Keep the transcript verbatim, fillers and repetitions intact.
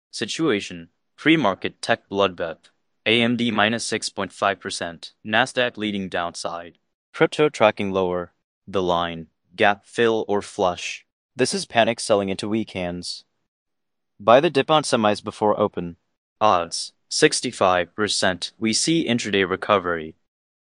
Situation: pre-market tech bloodbath. A M D minus six point five percent. Nasdaq leading downside. Crypto tracking lower. The line: gap fill or flush. This is panic selling into weak hands. Buy the dip on semis before open. Odds: sixty-five percent. We see intraday recovery.